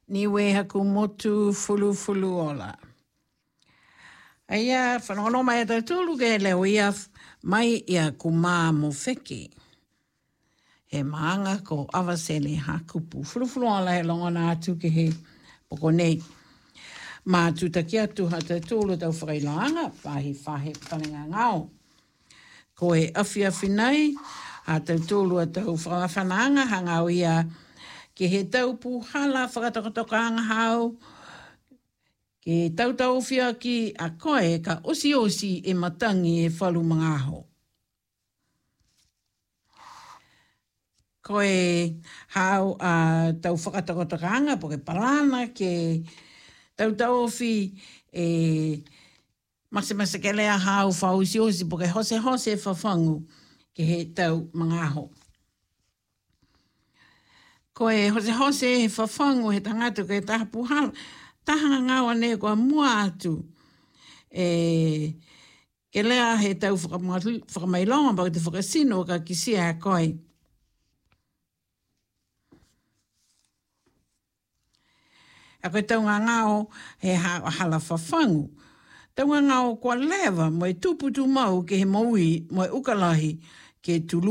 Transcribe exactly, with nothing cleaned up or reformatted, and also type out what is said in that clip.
ni weha ku motu fulu fulu ola. Aia, whanono mai ata tūlu ke leo ia mai ia ku mā mo wheki. He maanga ko awasele hakupu. Fulu fulu ola he longona atu ke he poko nei. Mā tutaki atu hata tūlu tau whakailoanga, whahi whahe whanenga ngao. Ko e awhi awhi nei, a tau tūlu a tau whakawhananga hangau ia ke he tau puhala whakatokotokanga hau, ke tau tau whia ki a koe ka osi osi e matangi e whalu mga aho. Koe hau a uh, tau whakatokotokanga po ke palana ke tau tau whi e mase mase ke lea hau whau osi osi po ke hose hose e whawhangu ke he tau mga aho. Ko e hose hose e whawhangu he tangatu ke taha puhala, taha ngawa ne koa mua atu. E, ke lea he tau whakamailonga pa te whakasino ka kisia a koe. A koe tau ngā ngao he hala whawhangu. Tau ngā ngao kua lewa mo e tuputu mau ke he maui mo e ukalahi ke tulu.